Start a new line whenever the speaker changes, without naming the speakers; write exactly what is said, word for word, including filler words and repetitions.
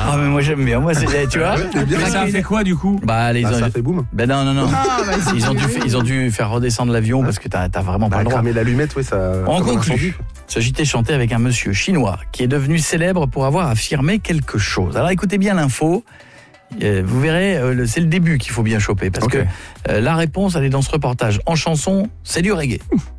Ah mais moi j'aime bien, moi c'est, tu vois.
Mais ça a fait quoi du coup?
Bah les
Ah,
ont...
ça fait boum.
Ben non non non.
Ah, bah, c'est
Ils ont dû
fini.
ils ont dû faire redescendre l'avion parce que t'as, t'as vraiment pas
Bah,
le droit.
cramer l'allumette, oui, ça.
On
comme un
conclut.
incendie.
S'agit chanté avec un monsieur chinois qui est devenu célèbre pour avoir affirmé quelque chose. Alors écoutez bien l'info. Euh, vous verrez, euh, le- c'est le début qu'il faut bien choper parce
Ok.
que euh, la réponse elle est dans ce reportage. En chanson, c'est du reggae.